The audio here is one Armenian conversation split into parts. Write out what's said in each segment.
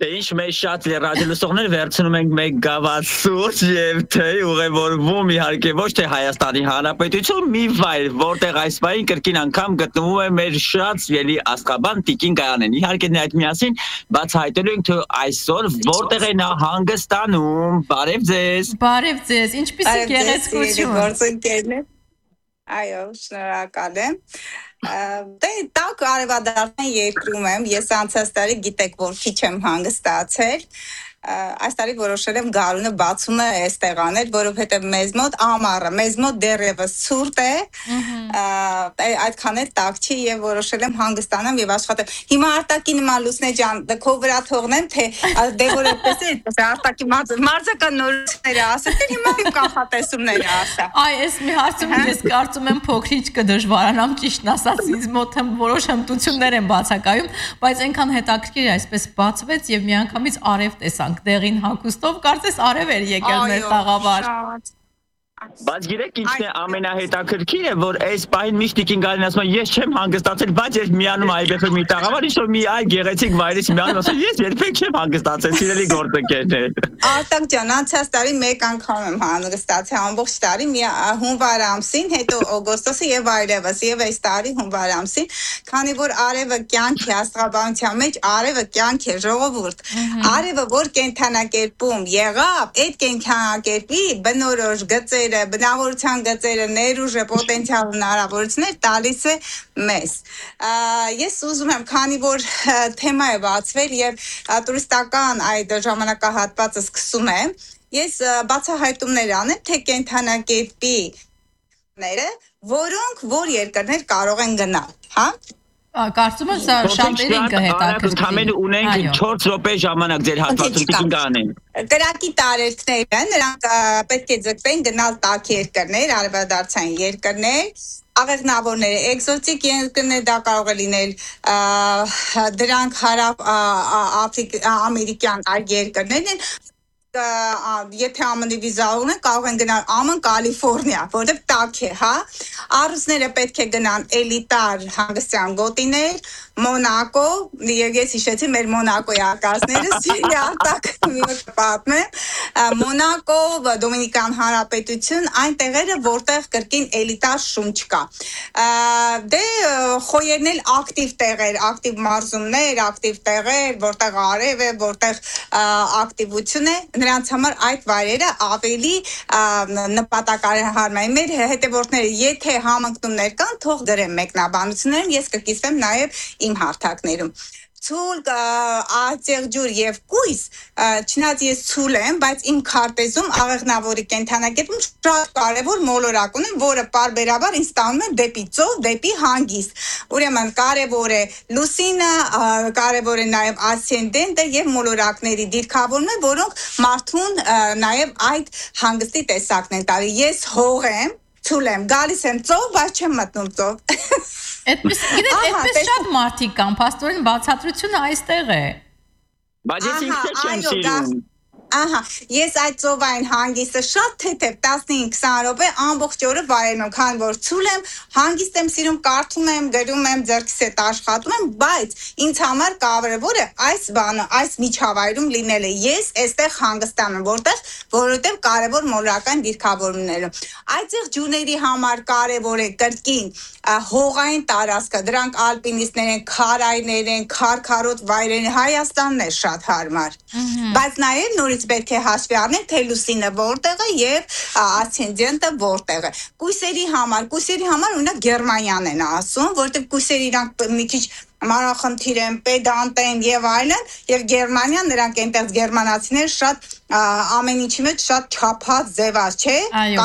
Ինչ մեծ շատ ռադիոլսողներ վերցնում ենք մեկ գավաթ սուրճ եւ թե ուղևորվում իհարկե ոչ թե Հայաստանի Հանրապետություն մի վայր, որտեղ այս բային կրկին անգամ գտնվում է մեր շատ սիրելի Աստղաբան Տիկին Գայանեն։ Իհարկե այդ միասին բացահայտելու ենք թե այսօր որտեղ է նա հանգստանում։ Բարև ձեզ։ Բարև ձեզ։ Ինչպիսի գեղեցկություն։ Գործընկերներ։ Այո, շնորհակալ եմ։ Դե տակ արևադարձային երկրում եմ, ես անցած տարի գիտեք որ քիչ եմ հանգստացել, այս տարի որոշել եմ գարունը բացումը այստեղ անել, որովհետև մեզ մոտ ամառը, մեզ մոտ դեռևս ցուրտ է, այդքան էլ տակ չի եւ որոշել եմ հանգստանամ եւ աշխատեմ։ Հիմա Արտակի նման Լուսնե ջան, քո վրա թողնեմ, թե դե որ այդպես է, Արտակի մարզական նորությունները ասել, թե հիմա իմ կանխատեսումները ասա։ Այ, ես մի հարցում ես կարծում եմ փոքրիչ կդժվարանամ ճիշտն ասած, ինձ մոտ որոշ հմտություններ են բացակայում, բայց այնքան հետաքրքիր այսպես բացվեց եւ միանգամից արև տեսանք դեղին հագուստով, կարծես արև էր եկել մեր տաղավար։ Բայց գիտեք ինչն է ամենահետաքրքիրը, որ այս պահին միշտ Տիկին Գայանեն ասում է ես չեմ հանգստացել, բայց ես միանում այբեխը մի տաղավար, ինչ որ մի այ գեղեցիկ վայրից միանում ասում ես երբեք չեմ հանգստացել, սիրելի գործընկերներ։ Արտակ ջան, անցած տարի մեկ անգամ եմ հանգստացել, ամբողջ տարի մի հունվար ամսին, հետո օգոստոսը եւ այլևս, եւ այս տարի հունվար ամսին, քանի որ արևը կյանք է աստղաբանության մեջ, արևը կյանք է, ժողովուրդ։ Արևը որ կենթանակերպում եղավ, այդ կենթանակերպի բնորոշ գծերը բնավորության գծերը, ներուժը, պոտենցիալ հնարավորություններ տալիս է մեզ։ Ես ուզում եմ, քանի որ թեմա է բացվել եւ տուրիստական այդ ժամանակահատվածը սկսում է, ես բացահայտումներ անեմ, թե կենթանակերպի ները, որոնք որ երկրներ կարող են գնալ, հա? Կարծում եմ սա շատերին կհետաքրքրի։ Ընդհանրապես ունենք 4 րոպե ժամանակ ձեր հատվածում Տիկին Գայանեն։ Կրակի տարերքները, նրանք պետք է ձգտեն գնալ տաք երկրներ, արևադարձային երկրներ, աղեղնավորները, էկզոտիկ երկրներ դա կարող է լինել դրանք հարավ ամերիկյան այլ երկրներ են, եթե ԱՄՆ-ի վիզա ունեն, կարող են գնալ ԱՄՆ, Կալիֆոռնիա, որտեղ տաք է, հա։ Առուսները պետք է գնան էլիտար հանգստյան գոտիներ, Մոնակո, եւ ես հիշեցի մեր Մոնակոյի արկածները, սիրելի Արտակ մի պատմեմ, Մոնակո, Դոմինիկան Հանրապետություն, այն տեղերը, որտեղ կրկին էլիտար շունչ կա։ Դե խոյերն էլ ակտիվ տեղեր, ակտիվ մարզումներ, ակտիվ տեղեր, որտեղ արև է, որտեղ ակտիվություն է, նրանց համար այդ վայրերը ավելի նպատակահարմար են։ Մեր հետևորդները, եթե համընկնումներ կան, թող գրեն մեկնաբանություններում, ես կկիսվեմ նաև իմ հարթակներում։ Ցուլ, ածեղջուր եւ կույս, չնայած ես ցուլ եմ, բայց իմ քարտեզում աղեղնավորի կենթանակերպում շատ կարեւոր մոլորակ ունեմ, որը պարբերաբար ինձ տանում է դեպի ծով, դեպի հանգիստ։ Ուրեմն կարեւոր է լուսինը, կարեւոր է նաեւ ասցենդենտը եւ մոլորակների դիրքավորումը, որոնք մարդուն նաեւ այդ հանգստի տեսակն են տալի։ Ես հող եմ, ցուլ եմ, գալիս եմ ծով, բայց չեմ մտնում ծով։ Այդպես շատ մարդիկ կան, փաստորեն բացատրությունը այստեղ է։ Բայց ես ինքս չեմ սիրում։ Ահա, ես այդ ծովային հանգիստը շատ թեթև 15-20 րոպե ամբողջ օրը վայելում եմ, քանի որ ցուլ եմ, հանգիստ եմ սիրում, կարդում եմ, գրում եմ, ձեռքիս հետ աշխատում եմ, բայց ինձ համար կարևոր է այս բանը, այս միջավայրում լինելը։ Ես այստեղ հանգստանում, որովհետև կարևոր մոլորակային դիրքավորումները։ Այդտեղ ջուների համար կարևոր է կրկին հողային տարածքը, դրանք ալպինիստներ են, քարայրներ են, քարքարոտ վայրեր են, Հայաստանն է շատ հարմար։ Բայց նաև նորից պետք է հաշվի առնել, թե լուսինը որտեղ է եւ ասցենդենտը որտեղ է։ Կույսերի համար օրինակ Գերմանիան են ասում, որտեղ կույսերը իրանք մի քիչ մանրախնդիր են, պեդանտ են եւ այլն, եւ Գերմանիան նրանք այնտեղ գերմանացիներ շատ ամեն ինչի մեջ շատ չափած ձևած, չէ՞։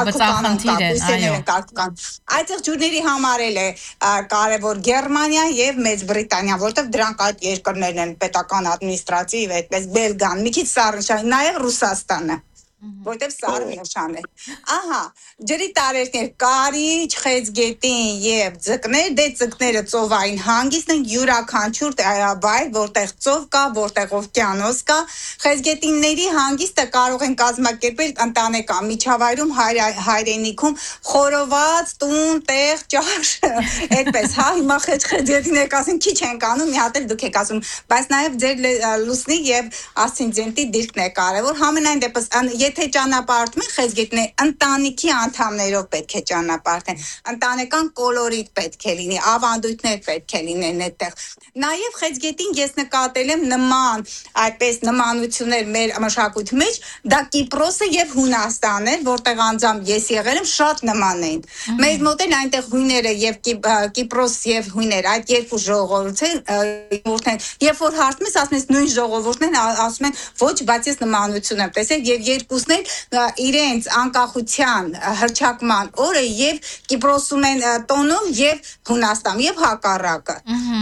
Այդտեղ ջուրների համար էլ է կարևոր Գերմանիան եւ Մեծ Բրիտանիան, որտեղ դրանք այդ երկրներն են պետական ադմինիստրատիվ, այդպես Բելգիան, մի քիչ սառնշահ, նաեւ Ռուսաստանը։ որտեվ սարը նշան է։ Ահա, ջրի տարերքներ, կարիճ, խեցգետին եւ ձկներ, դե ձկները ծովային հանգիստ են յուրաքանչյուր վայր, որտեղ ծով կա, որտեղ օվկիանոս կա, խեցգետինների հանգիստը կարող են կազմակերպել ընտանեկան միջավայրում հայրենիքում խորոված, տուն, տեղ, ճաշ, այդպես, հա, հիմա խեցգետինները կասեն քիչ են կանում, մի հատ էլ դուք եք ասում, բայց նաեւ ձեր լուսնի եւ ասցենդենտի դիրքն է կարեւոր, համենայն դեպս եթե ճանապարհորդում են խեցգետները, ընտանիքի անդամներով պետք է ճանապարհեն, ընտանեկան կոլորիտ պետք է լինի, ավանդույթներ պետք է լինեն այդտեղ։ Նաեւ խեցգետին ես նկատել եմ նման, այդպես նմանություններ մեր մշակույթի մեջ, դա Կիպրոսը եւ Հունաստանն էր, որտեղ անձամբ ես եղել եմ, շատ նման էին։ Մեր մոտ էլ այնտեղ հույները եւ Կիպրոս եւ հույներ, այդ երկու ժողովուրդն են, երբ որ հարցում ես, ասում ես նույն ժողովուրդն են, ասում են ոչ, բայց ես նմանություն եմ տեսել եւ երկուսն էլ իրենց անկախության հռչակման օրը եւ Կիպրոսում են տոնում եւ Հունաստանում եւ հակառակը։